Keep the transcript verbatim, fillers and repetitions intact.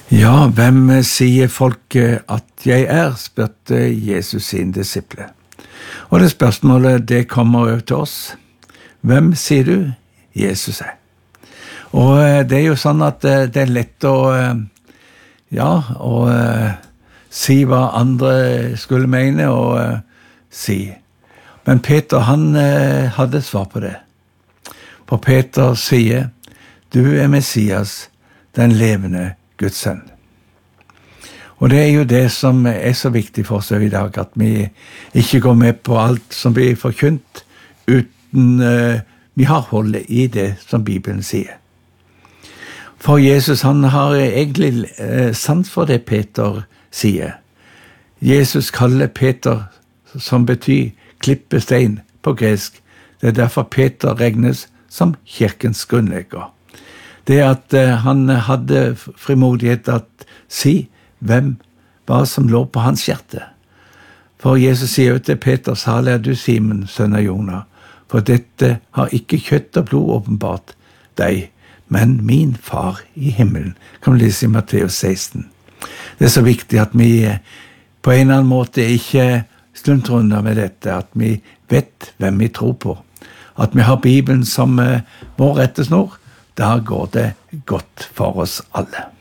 Ja, hvem sier folket at jeg er, spurte Jesus sin disiple. Og det spørsmålet, det kommer over til oss. Hvem sier du Jesus er? Og det er jo sånn at det er lett å, ja, å si hva andre skulle mene og si. Men Peter, han hadde svar på det. For Peter sier, du er Messias, den levende Guds sønn. Og det er jo det som er så viktig for oss i dag, at vi ikke går med på alt som blir forkynt, uten uh, vi har holdet i det som Bibelen sier. For Jesus, han har egentlig uh, sans for det Peter sier. Jesus kaller Peter, som betyr klippestein på gresk. Det er derfor Peter regnes som kirkens grunnlegger. Det at uh, han hadde frimodighet at si hvem var som lå på hans hjerte. For Jesus sier jo til Peter, salig er du Simon, sønn av Jona, for dette har ikke kjøtt og blod åpenbart deg, men min far i himmelen, kan vi lese i Matteus seksten. Det er så viktig at vi på en eller annen måte ikke sluntrer unna med dette, at vi vet hvem vi tror på, at vi har Bibelen som vår rettesnor. Da går det godt for oss alle.